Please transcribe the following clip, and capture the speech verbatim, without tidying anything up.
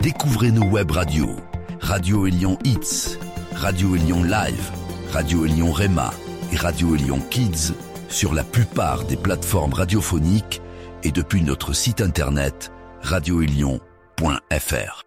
Découvrez nos web radios, Radio Élion Hits, Radio Élion Live, Radio Élion Rema et Radio Élion Kids sur la plupart des plateformes radiophoniques et depuis notre site internet radio élion point f r.